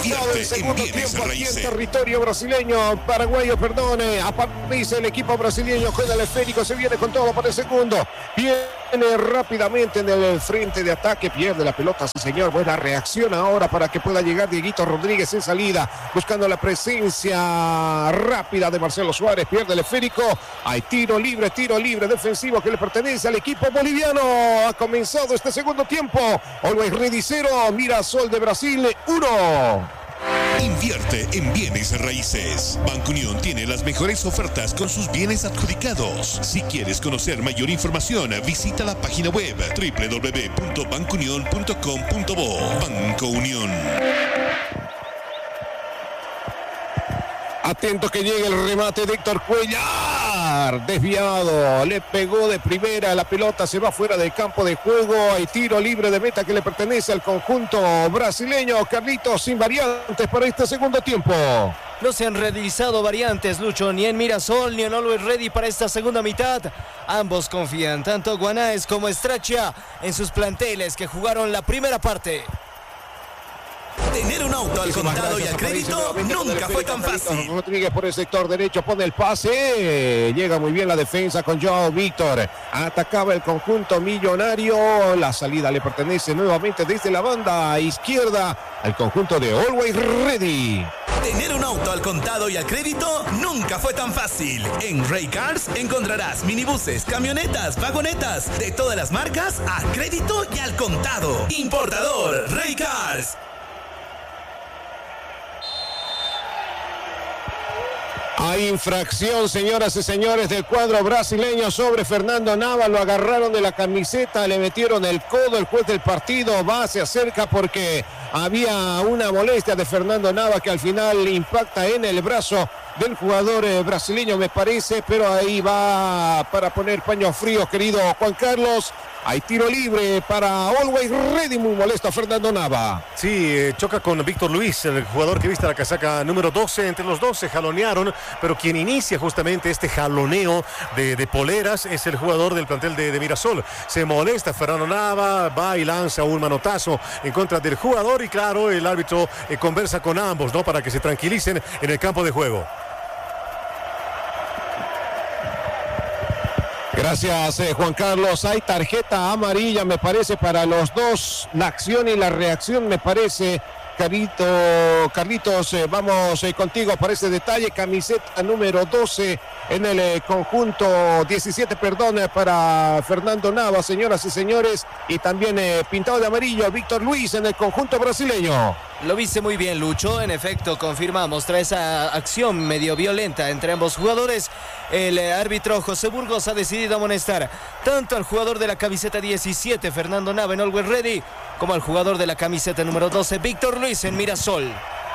Invierte el segundo en bienes tiempo aquí en raíces. territorio brasileño, paraguayo, perdón. Aparece el equipo brasileño, juega el esférico, se viene con todo para el segundo. Viene rápidamente en el frente de ataque, pierde la pelota, sí señor. Buena reacción ahora para que pueda llegar Dieguito Rodríguez en salida, buscando la presencia rápida de Marcelo Suárez, pierde el esférico. Hay tiro libre defensivo que le pertenece al equipo boliviano. Ha comenzado este segundo tiempo. Always Ready 0, Mirasol de Brasil 1. Invierte en bienes raíces. Banco Unión tiene las mejores ofertas con sus bienes adjudicados. Si quieres conocer mayor información, visita la página web www.bancounion.com.bo. Banco Unión. Atento que llegue el remate de Héctor Cuellar. Desviado, le pegó de primera, la pelota se va fuera del campo de juego. Hay tiro libre de meta que le pertenece al conjunto brasileño. Carlitos, sin variantes para este segundo tiempo. No se han realizado variantes, Lucho, ni en Mirasol ni en Always Ready para esta segunda mitad. Ambos confían, tanto Guanáez como Stracha, en sus planteles que jugaron la primera parte. Tener un auto al contado y al crédito nunca fue tan fácil. Rodríguez por el sector derecho pone el pase. Llega muy bien la defensa con Joao Víctor. Atacaba el conjunto millonario. La salida le pertenece nuevamente desde la banda izquierda al conjunto de Always Ready. Tener un auto al contado y al crédito nunca fue tan fácil. En Ray Cars encontrarás minibuses, camionetas, vagonetas de todas las marcas a crédito y al contado. Importador Ray Cars. Hay infracción, señoras y señores, del cuadro brasileño sobre Fernando Nava. Lo agarraron de la camiseta, le metieron el codo. El juez del partido va, se acerca porque había una molestia de Fernando Nava que al final impacta en el brazo del jugador brasileño, me parece, pero ahí va para poner paños fríos, querido Juan Carlos. Hay tiro libre para Always Ready, muy molesto Fernando Nava. Sí, choca con Víctor Luis, el jugador que viste la casaca número 12. Entre los dos se jalonearon, pero quien inicia justamente este jaloneo de poleras es el jugador del plantel de Mirasol. Se molesta Fernando Nava, va y lanza un manotazo en contra del jugador y claro, el árbitro conversa con ambos, ¿no? Para que se tranquilicen en el campo de juego. Gracias, Juan Carlos. Hay tarjeta amarilla, me parece, para los dos. La acción y la reacción, me parece. Carlitos, vamos contigo para ese detalle. Camiseta número 12 en el conjunto, 17, perdón, para Fernando Nava, señoras y señores. Y también pintado de amarillo, Víctor Luis en el conjunto brasileño. Lo viste muy bien, Lucho. En efecto, confirmamos, tras esa acción medio violenta entre ambos jugadores, el árbitro José Burgos ha decidido amonestar tanto al jugador de la camiseta 17, Fernando Nava en Always Ready, como al jugador de la camiseta número 12, Víctor Luis en Mirasol.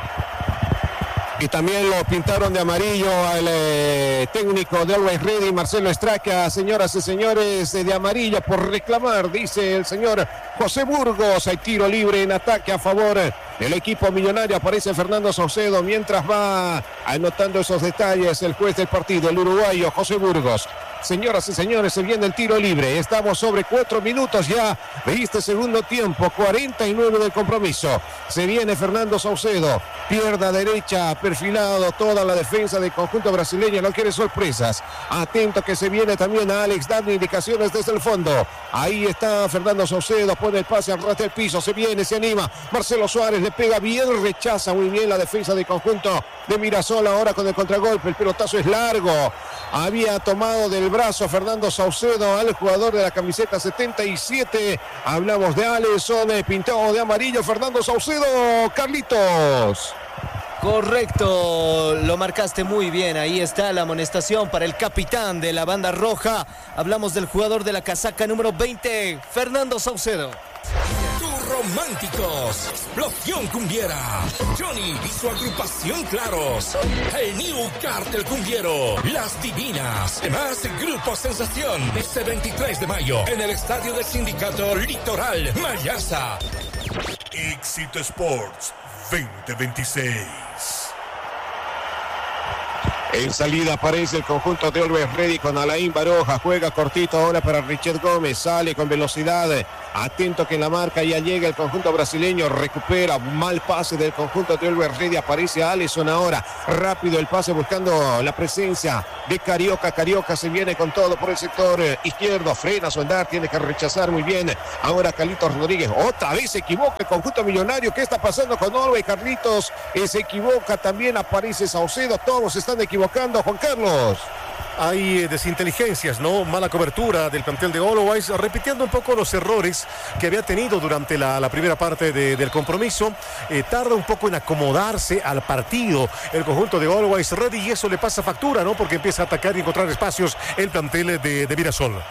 Y también lo pintaron de amarillo al técnico de Always Ready, Marcelo Straca, señoras y señores, de amarillo por reclamar, dice el señor José Burgos. Hay tiro libre en ataque a favor del equipo millonario. Aparece Fernando Saucedo mientras va anotando esos detalles el juez del partido, el uruguayo José Burgos. Señoras y señores, se viene el tiro libre. Estamos sobre 4 minutos ya de este segundo tiempo, 49 del compromiso. Se viene Fernando Saucedo, pierna derecha, perfilado toda la defensa del conjunto brasileño. No quiere sorpresas. Atento que se viene también a Alex dando indicaciones desde el fondo. Ahí está Fernando Saucedo, pone el pase al ras del piso, se viene, se anima. Marcelo Suárez le pega bien, rechaza muy bien la defensa del conjunto de Mirasol. Ahora con el contragolpe, el pelotazo es largo. Había tomado del brazo Fernando Saucedo al jugador de la camiseta 77. Hablamos de Alisson, pintado de amarillo, Fernando Saucedo. Carlitos. Correcto, lo marcaste muy bien. Ahí está la amonestación para el capitán de la banda roja. Hablamos del jugador de la casaca número 20, Fernando Saucedo. Románticos, Explosión Cumbiera, Johnny y su agrupación Claros, el New Cartel Cumbiero, Las Divinas, además Grupo Sensación, este 23 de mayo en el Estadio del Sindicato Litoral, Mayasa. Éxito Sports 2026. En salida aparece el conjunto de Always Ready con Alain Baroja. Juega cortito ahora para Richard Gómez. Sale con velocidad Atento que en la marca ya llega el conjunto brasileño. Recupera mal pase del conjunto de Always Ready. Aparece Alisson ahora. Rápido el pase buscando la presencia de Carioca. Carioca se viene con todo por el sector izquierdo. Frena su andar. Tiene que rechazar muy bien. Ahora Carlitos Rodríguez. Otra vez se equivoca el conjunto millonario. ¿Qué está pasando con Always? Carlitos se equivoca. También aparece Saucedo. Todos se están equivocando. Juan Carlos. Hay desinteligencias, ¿no? Mala cobertura del plantel de Always, repitiendo un poco los errores que había tenido durante la primera parte del compromiso. Tarda un poco en acomodarse al partido el conjunto de Always Ready y eso le pasa factura, ¿no? Porque empieza a atacar y encontrar espacios el plantel de Mirasol.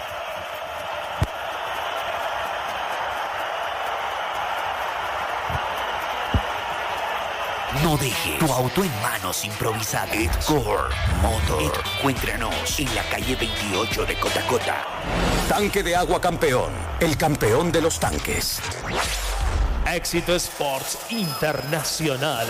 No deje tu auto en manos improvisadas. Edcore Motor. Encuéntranos en la calle 28 de Cotacota. Tanque de agua campeón. El campeón de los tanques. Éxito Sports Internacional.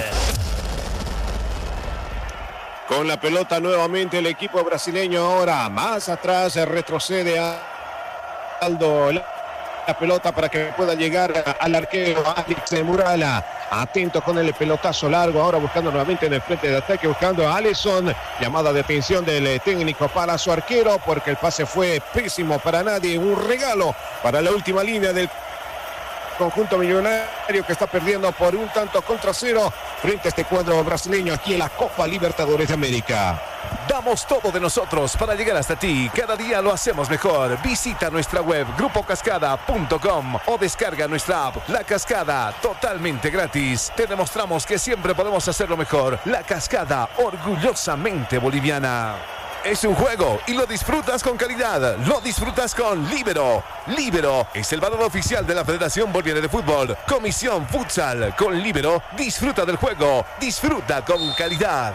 Con la pelota nuevamente el equipo brasileño ahora. Más atrás retrocede a Aldo. La pelota para que pueda llegar al arquero Alex Murala. Atento con el pelotazo largo. Ahora buscando nuevamente en el frente de ataque. Buscando a Alisson. Llamada de atención del técnico para su arquero. Porque el pase fue pésimo para nadie. Un regalo para la última línea del conjunto millonario que está perdiendo por 1-0 frente a este cuadro brasileño aquí en la Copa Libertadores de América. Damos todo de nosotros para llegar hasta ti. Cada día lo hacemos mejor. Visita nuestra web grupocascada.com o descarga nuestra app La Cascada totalmente gratis. Te demostramos que siempre podemos hacerlo mejor. La Cascada, orgullosamente boliviana. Es un juego y lo disfrutas con calidad. Lo disfrutas con Libero. Libero es el balón oficial de la Federación Boliviana de Fútbol. Comisión Futsal. Con Libero, disfruta del juego. Disfruta con calidad.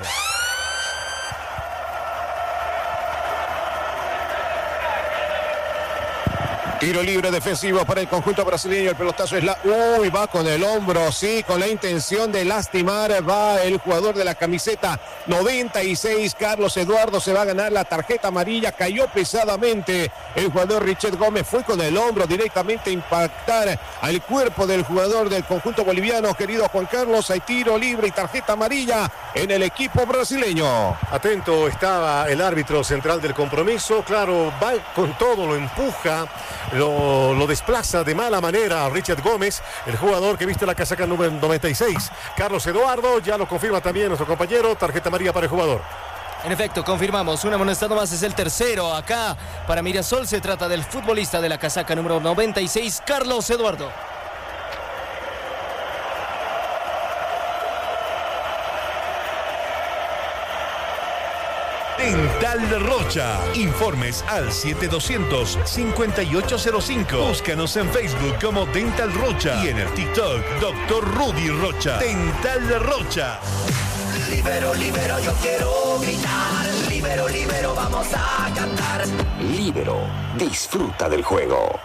Tiro libre defensivo para el conjunto brasileño. El pelotazo es va con el hombro, sí, con la intención de lastimar. Va el jugador de la camiseta 96, Carlos Eduardo, se va a ganar la tarjeta amarilla. Cayó pesadamente el jugador Richard Gómez. Fue con el hombro directamente a impactar al cuerpo del jugador del conjunto boliviano. Querido Juan Carlos, hay tiro libre y tarjeta amarilla en el equipo brasileño. Atento estaba el árbitro central del compromiso. Claro, va con todo, lo empuja. Lo desplaza de mala manera a Richard Gómez, el jugador que viste la casaca número 96. Carlos Eduardo, ya lo confirma también nuestro compañero, tarjeta amarilla para el jugador. En efecto, confirmamos, un amonestado más, es el tercero acá para Mirasol. Se trata del futbolista de la casaca número 96, Carlos Eduardo. Dental Rocha. Informes al 7200-5805. Búscanos en Facebook como Dental Rocha y en el TikTok Dr. Rudy Rocha. Dental Rocha. Libero, libero, yo quiero gritar. Libero, libero, vamos a cantar. Libero, disfruta del juego.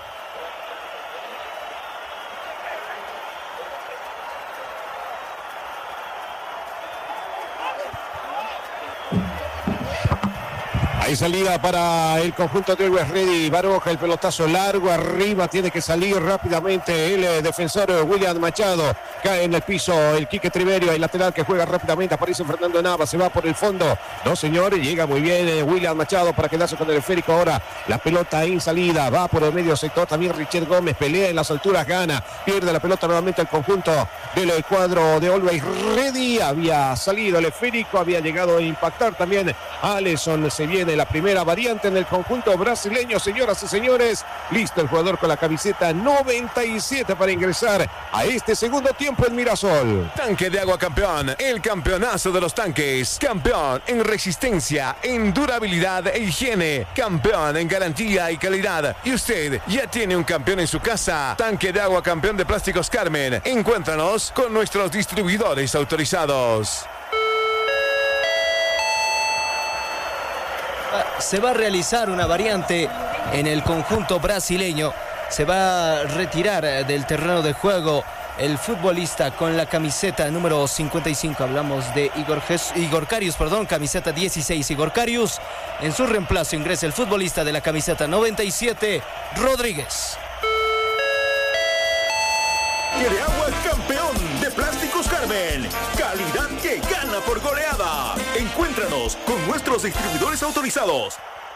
Hay salida para el conjunto de Always Ready. Baroja el pelotazo largo arriba. Tiene que salir rápidamente el defensor William Machado. Cae en el piso el Quique Triverio. El lateral que juega rápidamente. Aparece Fernando Navas. Se va por el fondo. No, señores. Llega muy bien William Machado para quedarse con el esférico ahora. La pelota en salida. Va por el medio sector. También Richard Gómez. Pelea en las alturas. Gana. Pierde la pelota nuevamente el conjunto del cuadro de Always Ready. Había salido el esférico. Había llegado a impactar también Alisson. Se viene la primera variante en el conjunto brasileño, señoras y señores. Listo el jugador con la camiseta 97 para ingresar a este segundo tiempo en Mirasol. Tanque de agua campeón, el campeonazo de los tanques. Campeón en resistencia, en durabilidad e higiene. Campeón en garantía y calidad. Y usted ya tiene un campeón en su casa. Tanque de agua campeón de Plásticos Carmen. Encuéntranos con nuestros distribuidores autorizados. Se va a realizar una variante en el conjunto brasileño. Se va a retirar del terreno de juego el futbolista con la camiseta número 55. Hablamos de Igor Karius, camiseta 16, Igor Karius. En su reemplazo ingresa el futbolista de la camiseta 97, Rodríguez. tanque de agua campeón de Plásticos Carmen. Calidad que gana por goleada. Encuéntranos con nuestros distribuidores autorizados.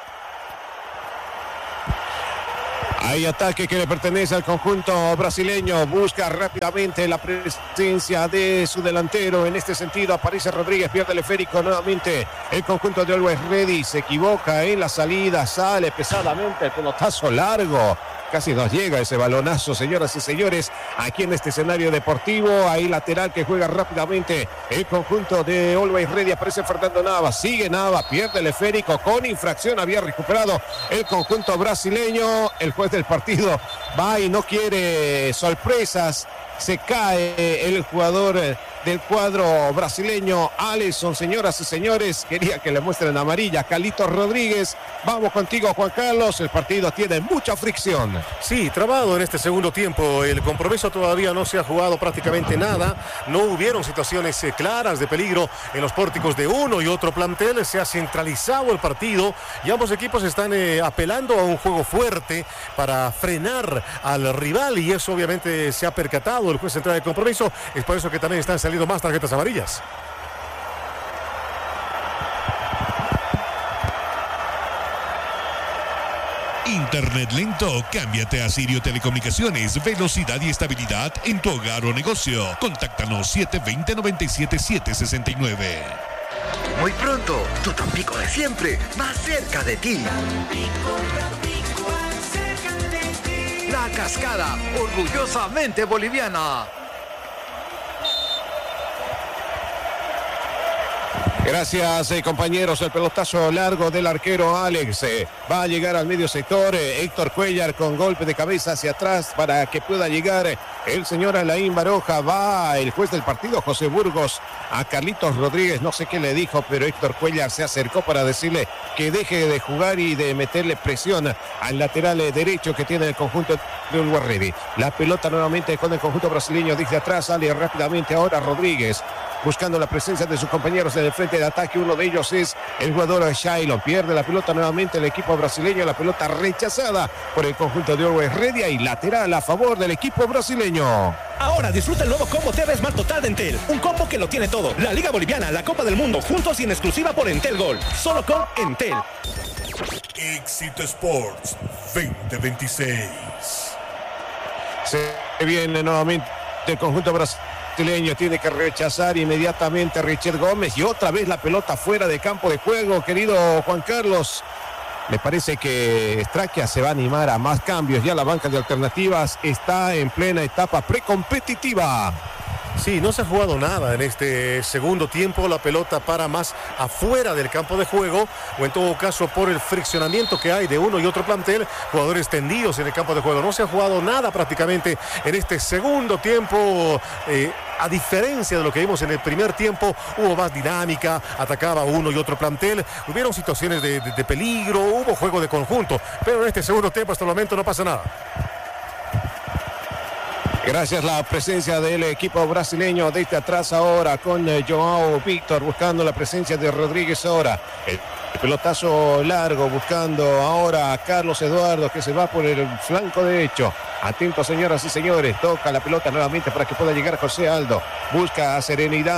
Hay ataque que le pertenece al conjunto brasileño. Busca rápidamente la presencia de su delantero. En este sentido aparece Rodríguez, pierde el esférico nuevamente. El conjunto de Always Ready se equivoca en la salida. Sale pesadamente el pelotazo largo. Casi nos llega ese balonazo, señoras y señores, aquí en este escenario deportivo. Ahí lateral que juega rápidamente el conjunto de Always Ready. Aparece Fernando Navas, sigue Navas, pierde el esférico con infracción. Había recuperado el conjunto brasileño. El juez del partido va y no quiere sorpresas. Se cae el jugador del cuadro brasileño, Alisson. Señoras y señores, quería que le muestren amarilla. Carlitos Rodríguez, vamos contigo, Juan Carlos. El partido tiene mucha fricción. Sí, trabado en este segundo tiempo. El compromiso todavía no se ha jugado prácticamente nada. No hubieron situaciones claras de peligro en los pórticos de uno y otro plantel. Se ha centralizado el partido y ambos equipos están apelando a un juego fuerte para frenar al rival, y eso obviamente se ha percatado el juez central de compromiso. Es por eso que también están saliendo más tarjetas amarillas. Internet lento, cámbiate a Sirio Telecomunicaciones. Velocidad y estabilidad en tu hogar o negocio. Contáctanos 720-97-769. Muy pronto, tu Tampico de siempre, más cerca de ti. La Cascada, orgullosamente boliviana. Gracias, compañeros. El pelotazo largo del arquero Alex va a llegar al medio sector. Héctor Cuellar con golpe de cabeza hacia atrás para que pueda llegar el señor Alain Baroja. Va el juez del partido, José Burgos, a Carlitos Rodríguez. No sé qué le dijo, pero Héctor Cuellar se acercó para decirle que deje de jugar y de meterle presión al lateral derecho que tiene el conjunto de Always Ready. La pelota nuevamente con el conjunto brasileño desde atrás. Sale rápidamente ahora Rodríguez, buscando la presencia de sus compañeros en el frente de ataque. Uno de ellos es el jugador Shailon. Pierde la pelota nuevamente el equipo brasileño. La pelota rechazada por el conjunto de Always Ready y lateral a favor del equipo brasileño. Ahora disfruta el nuevo combo TV Smart Total de Entel. Un combo que lo tiene todo. La Liga Boliviana, la Copa del Mundo, juntos y en exclusiva por Entel Gol. Solo con Entel. Éxito Sports 2026. Se viene nuevamente el conjunto brasileño. Tiene que rechazar inmediatamente a Richard Gómez. Y otra vez la pelota fuera de campo de juego, querido Juan Carlos. Me parece que Strakia se va a animar a más cambios. Ya la banca de alternativas está en plena etapa precompetitiva. Sí, no se ha jugado nada en este segundo tiempo. La pelota para más afuera del campo de juego, o en todo caso por el friccionamiento que hay de uno y otro plantel, jugadores tendidos en el campo de juego. No se ha jugado nada prácticamente en este segundo tiempo. A diferencia de lo que vimos en el primer tiempo, hubo más dinámica, atacaba uno y otro plantel, hubieron situaciones de peligro, hubo juego de conjunto, pero en este segundo tiempo hasta el momento no pasa nada. Gracias la presencia del equipo brasileño desde atrás ahora con Joao Víctor buscando la presencia de Rodríguez ahora. El pelotazo largo buscando ahora a Carlos Eduardo que se va por el flanco derecho. Atentos, señoras y señores, toca la pelota nuevamente para que pueda llegar José Aldo. Busca serenidad